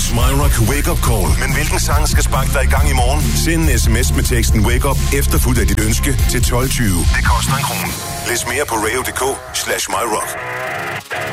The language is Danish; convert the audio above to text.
MyRock Wake Up Call. Men hvilken sang skal sparke dig i gang i morgen? Send en sms med teksten Wake Up efterfulgt af dit ønske til 1220. Det koster 1 krone. Læs mere på radio.dk/MyRock.